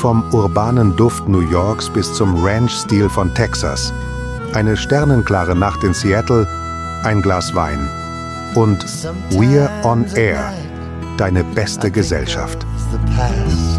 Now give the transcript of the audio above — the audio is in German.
vom urbanen Duft New Yorks bis zum Ranch-Stil von Texas. Eine sternenklare Nacht in Seattle, ein Glas Wein. Und We're on Air, deine beste Gesellschaft.